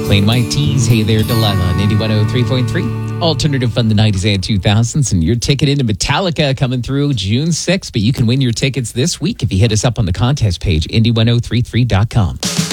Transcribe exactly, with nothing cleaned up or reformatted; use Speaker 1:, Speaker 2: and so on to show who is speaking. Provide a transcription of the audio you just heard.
Speaker 1: Playing Mike T's Hey There Delilah on Indy one oh three point three. Alternative fun the nineties and two thousands. And your ticket into Metallica coming through June sixth. But you can win your tickets this week if you hit us up on the contest page, Indy ten thirty-three dot com.